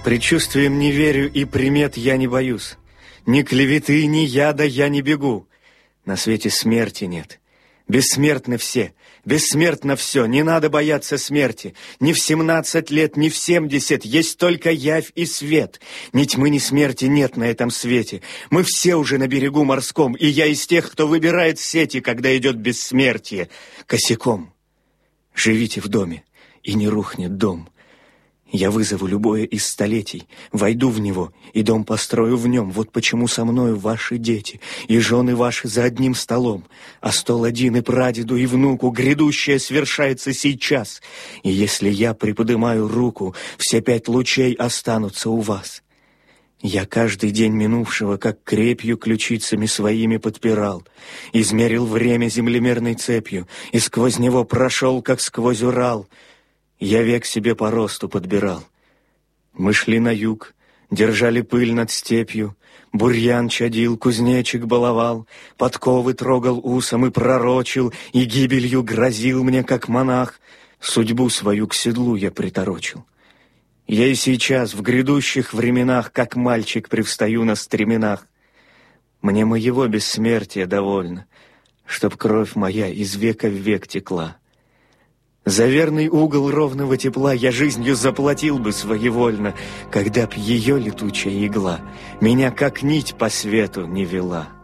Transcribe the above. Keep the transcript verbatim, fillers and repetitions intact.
Предчувствиям не верю и примет я не боюсь. Ни клеветы, ни яда я не бегу. На свете смерти нет. Бессмертны все, бессмертно все, не надо бояться смерти. Ни в семнадцать лет, ни в семьдесят, есть только явь и свет. Ни тьмы, ни смерти нет на этом свете. Мы все уже на берегу морском, и я из тех, кто выбирает сети, когда идет бессмертие. Косяком. Живите в доме, и не рухнет дом. Я вызову любое из столетий, войду в него, и дом построю в нем. Вот почему со мною ваши дети, и жены ваши за одним столом. А стол один и прадеду, и внуку, грядущее свершается сейчас. И если я приподымаю руку, все пять лучей останутся у вас. Я каждый день минувшего, как крепью ключицами своими подпирал, измерил время землемерной цепью, и сквозь него прошел, как сквозь Урал. Я век себе по росту подбирал. Мы шли на юг, держали пыль над степью, бурьян чадил, кузнечик баловал, подковы трогал усом и пророчил, и гибелью грозил мне, как монах. Судьбу свою к седлу я приторочил. Я и сейчас, в грядущих временах, как мальчик, привстаю на стременах. Мне моего бессмертия довольно, чтоб кровь моя из века в век текла. За верный угол ровного тепла я жизнью заплатил бы своевольно, когда б ее летучая игла меня как нить по свету не вела.